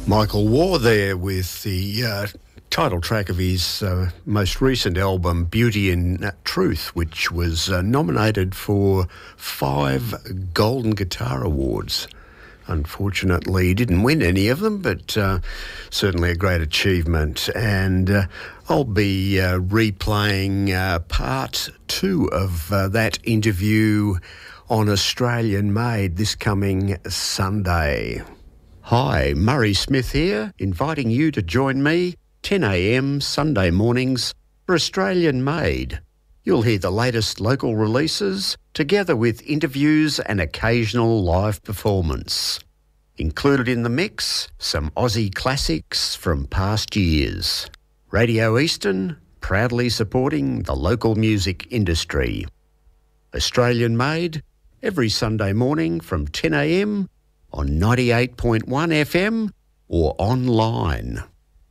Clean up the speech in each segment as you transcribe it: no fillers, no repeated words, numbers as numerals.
Michael Waugh there with the title track of his most recent album, Beauty in Truth, which was nominated for 5 Golden Guitar Awards. Unfortunately, he didn't win any of them, but certainly a great achievement. And I'll be replaying part 2 of that interview on Australian Made this coming Sunday. Hi, Murray Smith here, inviting you to join me 10 a.m. Sunday mornings for Australian Made. You'll hear the latest local releases together with interviews and occasional live performance. Included in the mix, some Aussie classics from past years. Radio Eastern, proudly supporting the local music industry. Australian Made, every Sunday morning from 10 a.m. on 98.1 FM or online.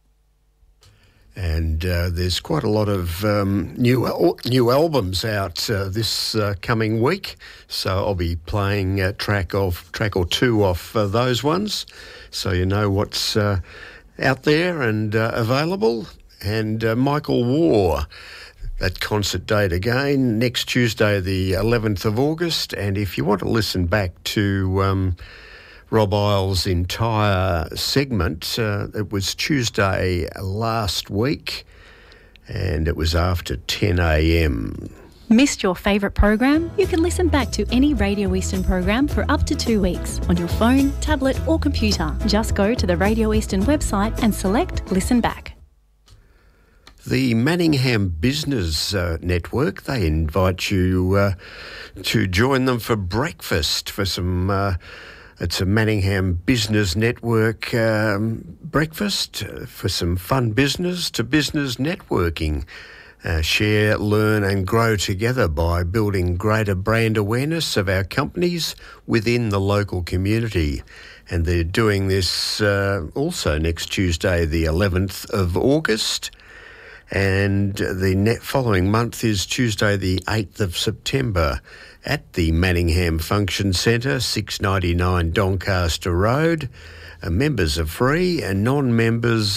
And there's quite a lot of new albums out this coming week, so I'll be playing a track or two off those ones, so you know what's out there and available. And Michael Waugh, that concert date again, next Tuesday the 11th of August, and if you want to listen back to Rob Isles' entire segment, it was Tuesday last week, and it was after 10 a.m. Missed your favourite program? You can listen back to any Radio Eastern program for up to 2 weeks on your phone, tablet or computer. Just go to the Radio Eastern website and select Listen Back. The Manningham Business Network, they invite you to join them for breakfast for some... It's a Manningham Business Network breakfast for some fun business to business networking. Share, learn and grow together by building greater brand awareness of our companies within the local community. And they're doing this also next Tuesday, the 11th of August. And the following month is Tuesday, the 8th of September at the Manningham Function Centre, 699 Doncaster Road. Members are free and non-members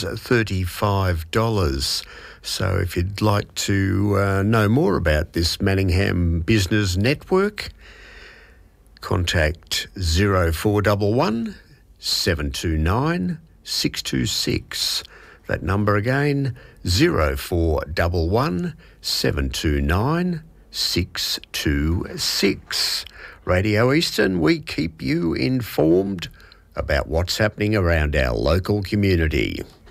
$35. So if you'd like to know more about this Manningham Business Network, contact 0411 729 626. That number again, 0411 729 626. Radio Eastern, we keep you informed about what's happening around our local community.